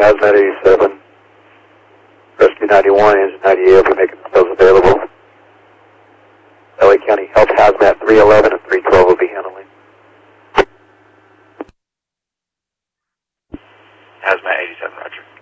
Hazmat 87, Rescue 91, Engine 98 will be making themselves available. LA County Health Hazmat 311 and 312 will be handling. Hazmat 87, roger.